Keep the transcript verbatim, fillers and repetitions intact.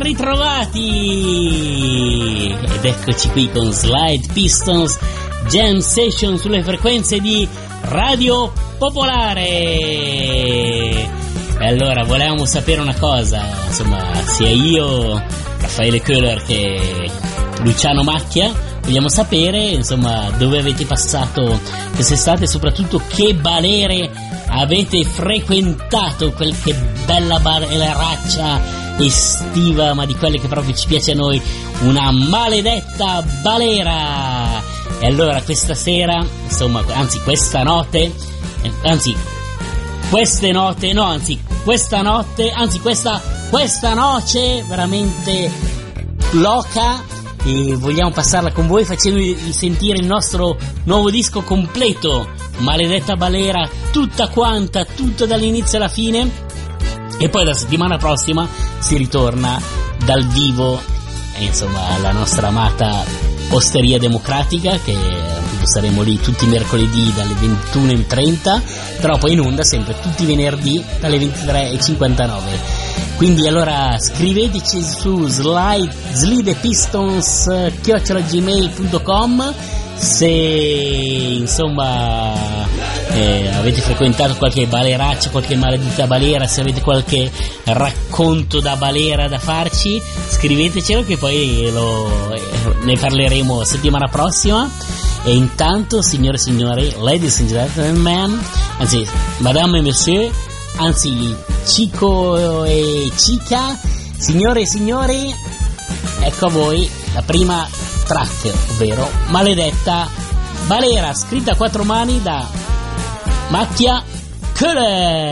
ritrovati! Ed eccoci qui con Slide Pistons Jam Session sulle frequenze di Radio Popolare. E allora, volevamo sapere una cosa, insomma, sia io, Raffaele Köhler, che Luciano Macchia, vogliamo sapere, insomma, dove avete passato quest'estate e soprattutto che balere avete frequentato, quel che bella baleraccia estiva, ma di quelle che proprio ci piace a noi, una maledetta balera. E allora questa sera, insomma, anzi questa notte, anzi queste note, no, anzi questa notte, anzi questa questa noce veramente loca, e vogliamo passarla con voi facendovi sentire il nostro nuovo disco completo, Maledetta Balera, tutta quanta, tutto dall'inizio alla fine. E poi la settimana prossima si ritorna dal vivo, e insomma, alla nostra amata Osteria Democratica, che appunto saremo lì tutti i mercoledì dalle ventuno e trenta, però poi in onda sempre tutti i venerdì dalle ventitré e cinquantanove. Quindi allora scriveteci su slide slidepistons chiocciola gmail punto com se insomma eh, avete frequentato qualche baleraccia, qualche maledetta balera, se avete qualche racconto da balera da farci, scrivetecelo che poi lo, eh, ne parleremo settimana prossima. E intanto, signore e signori, ladies and gentlemen, anzi madame e monsieur, anzi Cico e Cica, signore e signori, ecco a voi la prima track, ovvero Maledetta Balera, scritta a quattro mani da Macchia Köhler.